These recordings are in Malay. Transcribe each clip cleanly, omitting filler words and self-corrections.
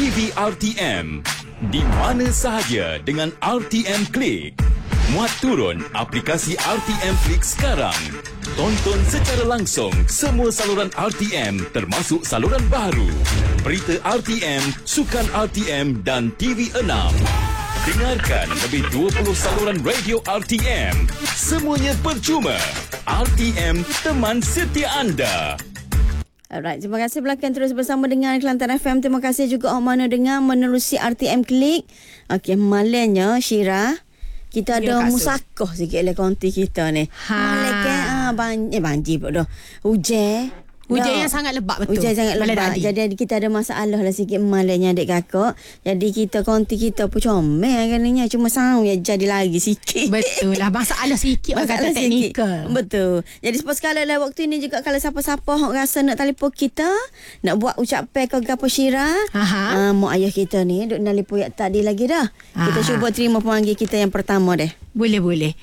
TV RTM. Di mana sahaja dengan RTM Klik. Muat turun aplikasi RTM Klik sekarang. Tonton secara langsung semua saluran RTM termasuk saluran baru. Berita RTM, sukan RTM dan TV6. Dengarkan lebih 20 saluran radio RTM. Semuanya percuma. RTM, teman setia anda. Alright, terima kasih belakang terus bersama dengan Kelantan FM. Terima kasih juga mana dengar menerusi RTM Klik. Okey, malangnya Syira, kita ada musakoh sikit oleh konti kita ni. Malang kan banjir pun dah. Hujan yang sangat lebat betul. Hujan sangat lebat. Jadi kita ada masalah lah sikit malangnya adik kakak. Jadi kita konti kita pun comel katanya. Cuma sound ya jadi lagi sikit. Betul lah. Masalah sikit orang kata teknikal. Betul. Jadi sebab sekali lah waktu ini juga kalau siapa-siapa rasa nak telefon kita, nak buat ucapan ke gapo Syira, mak ayah kita ni duk telefon yak tadi lagi dah. Kita cuba terima pemanggil kita yang pertama deh. Boleh.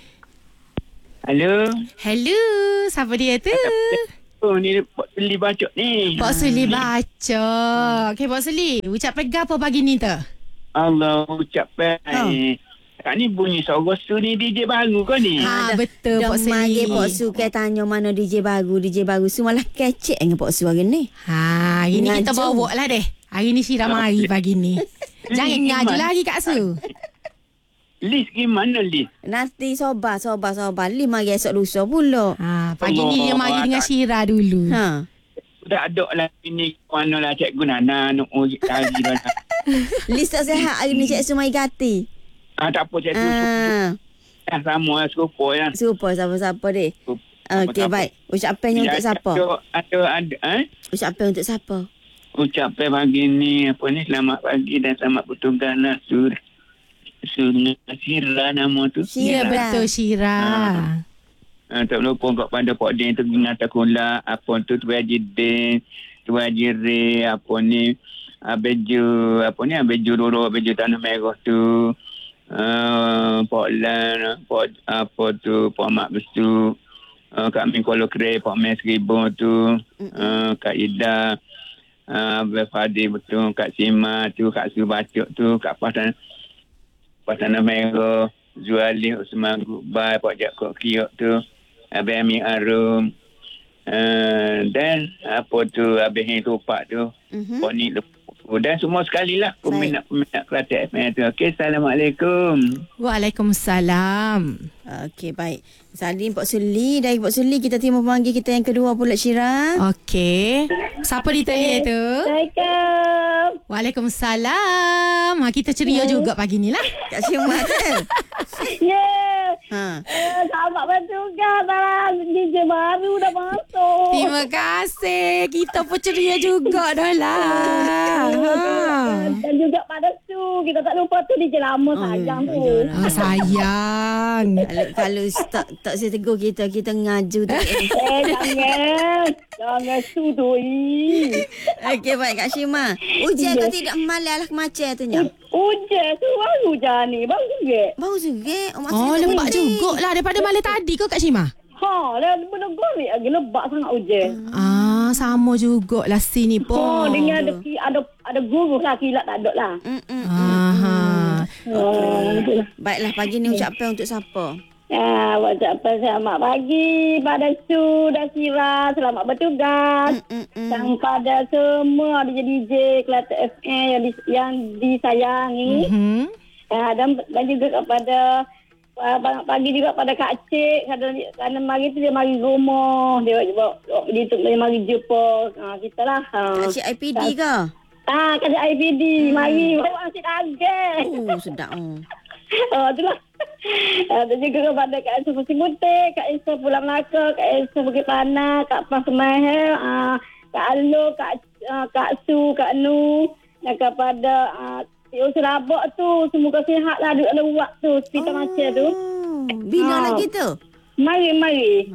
Hello, siapa dia tu? Oh, ni Pak Suli baca ni. Pak Suli baca. Okey, Pak Suli, ucapan gapo pagi ni tu? Allah ucapan. Kak ni bunyi suara su ni DJ baru kau ni. Betul Pak Suli. Mari Pak Su ke tanya mana DJ baru Su malah kecek dengan Pak Su hari ni. Hari ni kita bawa lah deh. Hari ni Syira mari pagi ni. Jangan ngaji lagi Kak Su. Lis gimana Lis? Nanti sobat 5 hari esok lusa pula. Pagi ni dia mari dengan Syira dulu. Dah ada lah ini mana lah Cikgu Nana nak kali dah. Lis tak sihat hari ni Cik Sumai Gati. Tak apa Cikgu. Sama serupa ya. Serupa siapa-siapa deh. Okey baik. Ucapannya untuk siapa? Ada Ucapan untuk siapa? Ucapan pagi ni selamat pagi dan selamat bertugas lah Syira nama tu. Ya betul Syira. Tak lupa kepada Pak Din tu ingatan kula apa tu Haji Din, Haji Re apa ni Abeju Roro Abeju Tanah Merah tu. Pak Lan apa tu Pak Mak Besu. Kak Min Kuala Kre Pak Mes Ribu tu. Kak Ida Abel Fadi betul Kak Sima tu Kak Su Batuk tu Kak Tanah Merah, Zuali Usman Gubai, Pak Jakob Kiok tu, Abang Amin Arum, dan apa tu Abang Heng Tupak tu, Pak Ni dan semua sekali lah peminat Kelantan FM tu. Okey, Assalamualaikum. Waalaikumsalam. Okey, baik. Salim Pak Suli. Dari Pak Suli kita terima pemanggil kita yang kedua pula Syira. Okey. Siapa di tanya tu? Assalamualaikum. Waalaikumsalam. Kita ceria juga pagi ni lah. Kak Syima kan? Selamat bertugas lah. DJ baru dah masuk. Terima kasih. Kita pun ceria juga dah lah. Dan juga pada Su. Kita tak lupa tu DJ lama sayang tu. Sayang. Kalau tak saya tegur kita ngaju tu. Jangan Su tu. Okey baik Kak Syima. Ujian kau tidak malah macam tu nya. Hujan tu baru je ni. Baru serik. Lebat jugalah daripada malam tadi kau Kak Syima. Benda goreng lagi lebat sangat hujan. Sama jugalah sini pun. Dengan ada guru lah kilat tak ada lah. Baiklah pagi ni ucapan untuk siapa? Ucapan selamat pagi pada Su dan Syira. Selamat bertugas. Dan pada semua DJ Kelantan FM yang disayangi. Dan juga kepada pagi juga pada Kak Cik kerana mari tu dia mari rumah dia mari jumpa kita lah. Kak Cik IPD ke? Kak Cik IPD mari bawa asyik agak. Sedap. Itulah. Dan juga kepada Kak Elsa Fusi Butik, Kak Elsa Pulau Melaka, Kak Elsa Bukit Panah, Kak Pas Mahel, Kak Alo, Kak Su, Kak Nu, dan kepada Usul Abok tu, semoga sihat lah duduk ada waktu kita macam tu. Bila lagi tu? Mari.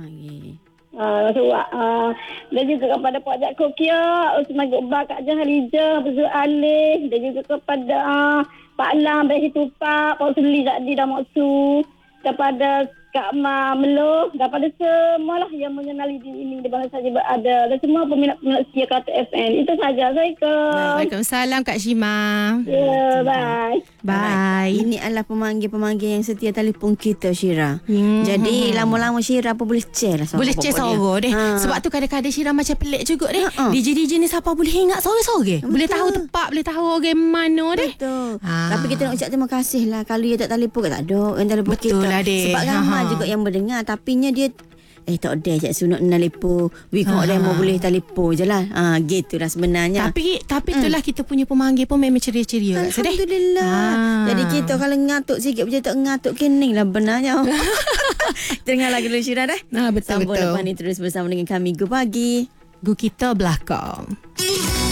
Dan juga kepada Pak Jakob Kia, Usman Gubah, Kak Jahalija, Bezul Alih, dan juga kepada Pak Lam, Behi Tupak, Pak Suli Zakdi dan Maksu, kepada Kak Ma Meluh, daripada semualah yang mengenali di ini di bangsa saja berada dan semua peminat-peminat setia Kelate FM. Itu saja. Assalamualaikum. Waalaikumsalam Kak Shima. Ya, bye. Bye. Ini adalah pemanggil-pemanggil yang setia telefon kita, Syira. Jadi lama-lama Syira apa boleh share lah. Boleh share suara deh. Sebab tu kadang-kadang Syira macam pelik juga deh. DJ ni siapa boleh ingat suara-suara. Boleh tahu tempat, boleh tahu orang mana deh. Betul. Tapi kita nak ucap terima kasih lah. Kalau dia tak telefon, tak ada orang telefon kita. Betul lah deh. Sebab ramai juga yang mendengar. Tapinya dia tak ada je sunuk telefon. We kau demo boleh telefon je lah. Gitulah sebenarnya. Tapi itulah kita punya pemanggil pun memang ceria-ceria. Alhamdulillah. Jadi kita kalau ngatuk sikit macam tak ngatuk kening lah benarnya. Dengar lagu dulu Syira dah. Betul. Sambung lepas ni terus bersama dengan kami Gu Pagi. Gu kita belakang.